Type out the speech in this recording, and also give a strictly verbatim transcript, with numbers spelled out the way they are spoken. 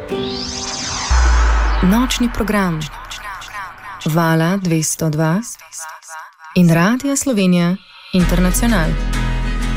Nočni program Vala dvesto dva in Radia Slovenija Internacional.